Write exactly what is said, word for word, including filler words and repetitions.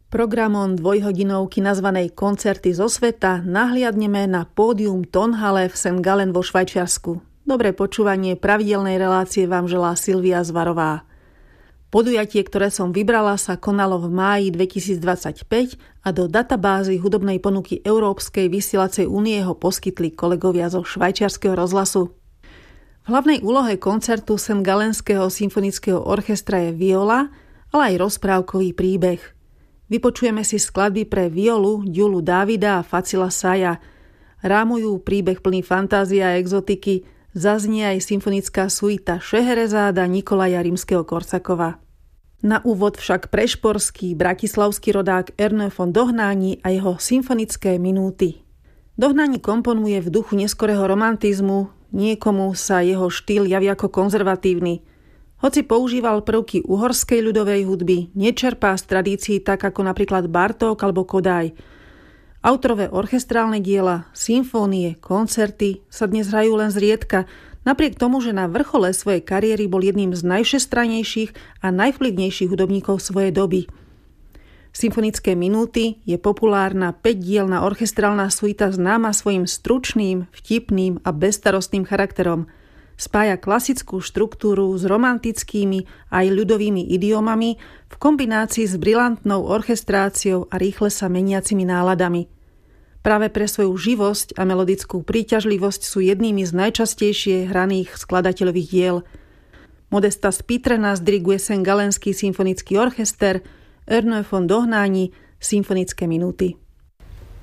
Programom dvojhodinovky nazvanej Koncerty zo sveta nahliadneme na pódium Tonhalle v Sankt Gallen vo Švajčiarsku. Dobré počúvanie pravidelnej relácie vám želá Silvia Zvarová. Podujatie, ktoré som vybrala, sa konalo v máji dvetisícdvadsaťpäť a do databázy hudobnej ponuky Európskej vysielacej únie ho poskytli kolegovia zo švajčiarskeho rozhlasu. V hlavnej úlohe koncertu Sankt Gallenského symfonického orchestra je viola, ale aj rozprávkový príbeh. Vypočujeme si skladby pre violu Gyulu Davida a Facila Saya. Rámujú príbeh plný fantázie a exotiky, zaznie aj symfonická suita Šeherezáda Nikolaja Rímskeho-Korsakova. Na úvod však prešporský bratislavský rodák Ernő von Dohnányi a jeho symfonické minúty. Dohnányi komponuje v duchu neskorého romantizmu, niekomu sa jeho štýl javí ako konzervatívny. Hoci používal prvky uhorskej ľudovej hudby, nečerpá z tradícií tak ako napríklad Bartók alebo Kodály. Autorové orchestrálne diela, symfónie, koncerty sa dnes hrajú len zriedka, napriek tomu, že na vrchole svojej kariéry bol jedným z najvšestrannejších a najvplyvnejších hudobníkov svojej doby. Symfonické minúty je populárna päťdielna orchestrálna suita známa svojim stručným, vtipným a bezstarostným charakterom. Spája klasickú štruktúru s romantickými aj ľudovými idiomami v kombinácii s brilantnou orchestráciou a rýchle sa meniacimi náladami. Práve pre svoju živosť a melodickú príťažlivosť sú jednými z najčastejšie hraných skladateľových diel. Modesta Spitrena diriguje Sankt Gallenský symfonický orchester, Ernő von Dohnányi symfonické minúty.